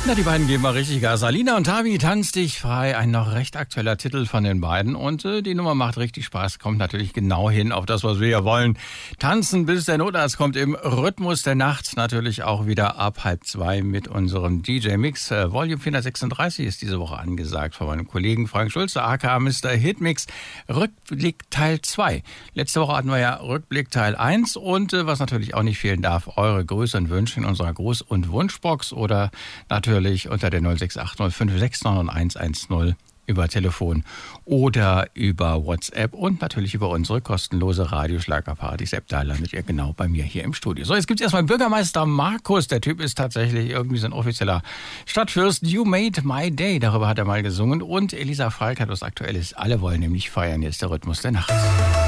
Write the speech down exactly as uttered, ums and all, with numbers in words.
Na, die beiden geben mal richtig Gas. Alina und Tabi, Tanz dich frei. Ein noch recht aktueller Titel von den beiden. Und äh, die Nummer macht richtig Spaß. Kommt natürlich genau hin auf das, was wir ja wollen. Tanzen, bis der Notarzt kommt im Rhythmus der Nacht. Natürlich auch wieder ab halb zwei mit unserem D J-Mix. Äh, Volume vierhundertsechsunddreißig ist diese Woche angesagt von meinem Kollegen Frank Schulze, aka Mister Hitmix. Rückblick Teil zwei. Letzte Woche hatten wir ja Rückblick Teil eins. Und äh, was natürlich auch nicht fehlen darf, eure Grüße und Wünsche in unserer Gruß- und Wunschbox oder natürlich unter der null sechs acht null fünf sechs neun eins eins null über Telefon oder über WhatsApp und natürlich über unsere kostenlose Radioschlagerpartys-App. Da landet ihr genau bei mir hier im Studio. So, jetzt gibt es erstmal Bürgermeister Markus. Der Typ ist tatsächlich irgendwie so ein offizieller Stadtfürst. You made my day. Darüber hat er mal gesungen. Und Elisa Falk hat was Aktuelles. Alle wollen nämlich feiern. Jetzt der Rhythmus der Nacht.